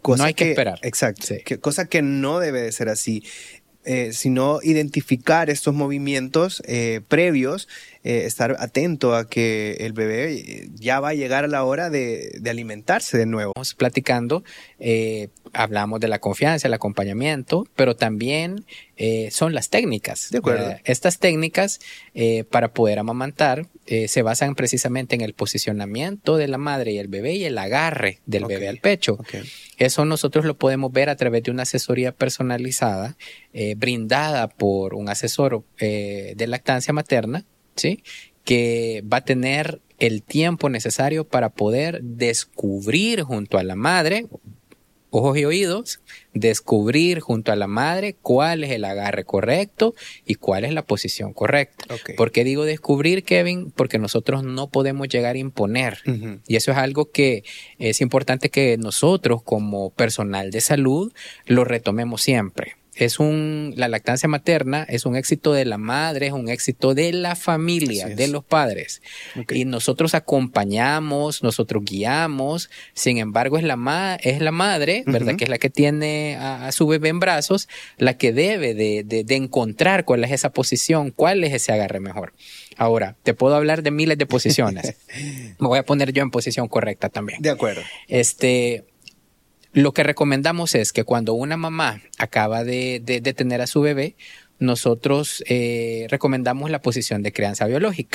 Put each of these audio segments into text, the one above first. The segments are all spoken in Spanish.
No hay que esperar. Exacto. Sí. Cosa que no debe de ser así. Sino identificar estos movimientos previos, estar atento a que el bebé ya va a llegar a la hora de alimentarse de nuevo. Estamos platicando, hablamos de la confianza, el acompañamiento, pero también son las técnicas. De acuerdo. Estas técnicas para poder amamantar se basan precisamente en el posicionamiento de la madre y el bebé y el agarre del bebé al pecho. Eso nosotros lo podemos ver a través de una asesoría personalizada brindada por un asesor de lactancia materna, ¿sí? Que va a tener el tiempo necesario para poder descubrir junto a la madre, ojos y oídos, descubrir junto a la madre cuál es el agarre correcto y cuál es la posición correcta. ¿Por qué digo descubrir, Kevin? Porque nosotros no podemos llegar a imponer. Y eso es algo que es importante que nosotros como personal de salud lo retomemos siempre. La lactancia materna es un éxito de la madre, es un éxito de la familia, de los padres. Y nosotros acompañamos, nosotros guiamos. Sin embargo, es la madre, ¿verdad? Que es la que tiene a su bebé en brazos, la que debe de encontrar cuál es esa posición, cuál es ese agarre mejor. Ahora, te puedo hablar de miles de posiciones. Me voy a poner yo en posición correcta también. De acuerdo. Lo que recomendamos es que cuando una mamá acaba de tener a su bebé, nosotros recomendamos la posición de crianza biológica.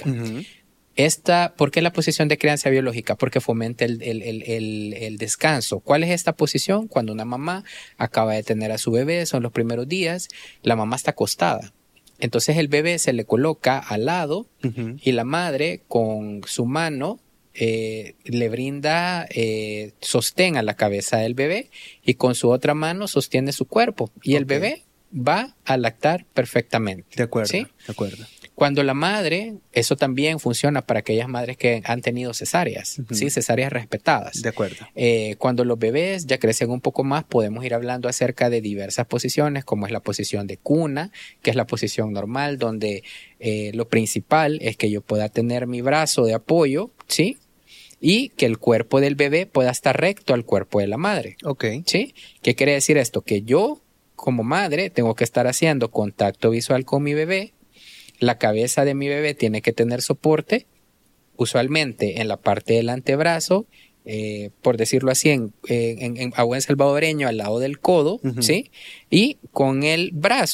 ¿Por qué la posición de crianza biológica? Porque fomenta el descanso. ¿Cuál es esta posición? Cuando una mamá acaba de tener a su bebé, son los primeros días, la mamá está acostada. Entonces el bebé se le coloca al lado y la madre con su mano le brinda sostén a la cabeza del bebé y con su otra mano sostiene su cuerpo y el bebé va a lactar perfectamente. De acuerdo, ¿sí? de acuerdo. Cuando la madre, eso también funciona para aquellas madres que han tenido cesáreas, ¿sí? Cesáreas respetadas. De acuerdo. Cuando los bebés ya crecen un poco más, podemos ir hablando acerca de diversas posiciones, como es la posición de cuna, que es la posición normal, donde lo principal es que yo pueda tener mi brazo de apoyo, ¿sí? Y que el cuerpo del bebé pueda estar recto al cuerpo de la madre. ¿Sí? ¿Qué quiere decir esto? Que yo, como madre, tengo que estar haciendo contacto visual con mi bebé. La cabeza de mi bebé tiene que tener soporte, usualmente en la parte del antebrazo, por decirlo así, a buen salvadoreño, al lado del codo, ¿sí? Y con el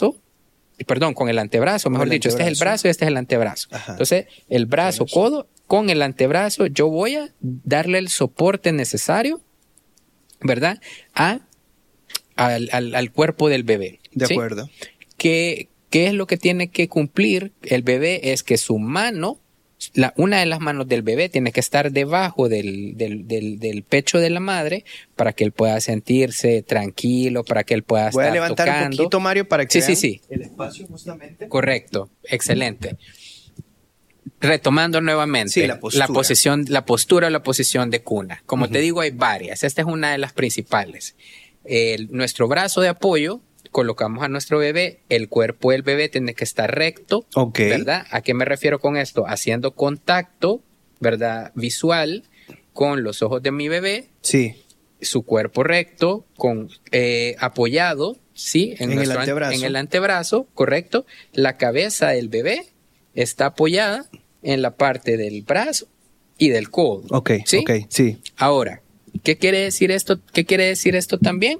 antebrazo, mejor dicho, este es el brazo y este es el antebrazo. Entonces, el brazo, codo, con el antebrazo, yo voy a darle el soporte necesario, ¿verdad? Al cuerpo del bebé. De acuerdo. ¿Qué es lo que tiene que cumplir el bebé? Es que su mano, una de las manos del bebé tiene que estar debajo del pecho de la madre para que él pueda sentirse tranquilo, para que él pueda estar tocando. Voy a levantar un poquito, Mario, para que vean el espacio justamente. Correcto, excelente. Retomando nuevamente la postura o la posición de cuna. Como te digo, hay varias. Esta es una de las principales. Nuestro brazo de apoyo, colocamos a nuestro bebé, el cuerpo del bebé tiene que estar recto, ¿verdad? ¿A qué me refiero con esto? Haciendo contacto, ¿verdad? Visual con los ojos de mi bebé. Sí. Su cuerpo recto, apoyado, ¿sí? En el antebrazo, correcto. La cabeza del bebé está apoyada en la parte del brazo y del codo. ¿Sí? Sí. Ahora, ¿qué quiere decir esto? ¿Qué quiere decir esto también?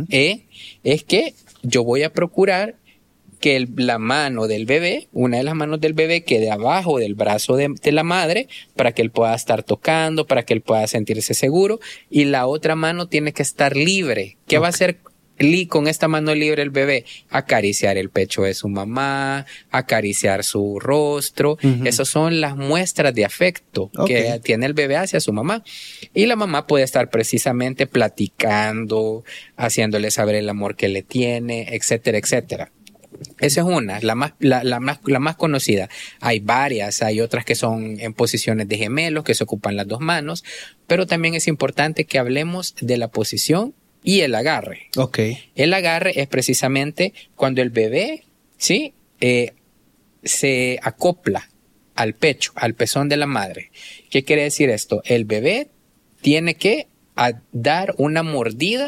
Es que yo voy a procurar que la mano del bebé, una de las manos del bebé, quede abajo del brazo de la madre para que él pueda estar tocando, para que él pueda sentirse seguro, y la otra mano tiene que estar libre. ¿Qué va a hacer con esta mano libre el bebé? Acariciar el pecho de su mamá, acariciar su rostro. Esas son las muestras de afecto que tiene el bebé hacia su mamá. Y la mamá puede estar precisamente platicando, haciéndole saber el amor que le tiene, etcétera, etcétera. Esa es una, la más conocida. Hay varias, hay otras que son en posiciones de gemelos, que se ocupan las dos manos, pero también es importante que hablemos de la posición y el agarre. El agarre es precisamente cuando el bebé, ¿sí? Se acopla al pecho, al pezón de la madre. ¿Qué quiere decir esto? El bebé tiene que dar una mordida